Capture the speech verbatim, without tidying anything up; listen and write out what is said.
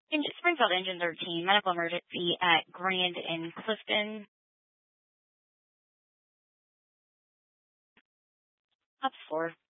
In Springfield Engine thirteen, medical emergency at Grand and Clifton. Up four.